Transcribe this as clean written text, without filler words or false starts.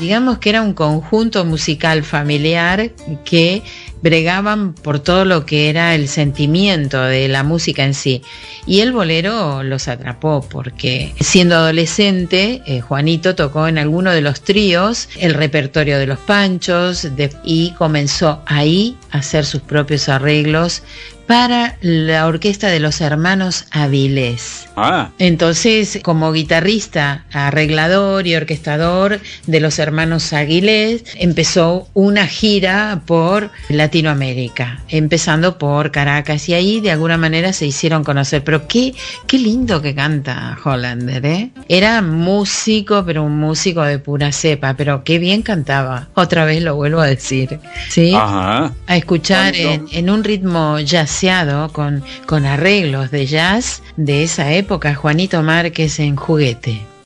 digamos que era un conjunto musical familiar que bregaban por todo lo que era el sentimiento de la música en sí. Y el bolero los atrapó porque siendo adolescente, Juanito tocó en alguno de los tríos el repertorio de los Panchos y comenzó ahí a hacer sus propios arreglos para la orquesta de los hermanos Avilés. Entonces, como guitarrista, arreglador y orquestador de los hermanos Avilés, empezó una gira por Latinoamérica, empezando por Caracas, y ahí de alguna manera se hicieron conocer. Pero qué lindo que canta Hollander, ¿eh? Era músico, pero un músico de pura cepa, pero qué bien cantaba. Otra vez lo vuelvo a decir, ¿sí? Ajá. A escuchar en un ritmo jazzeado, con arreglos de jazz de esa época, Juanito Márquez en Juguete.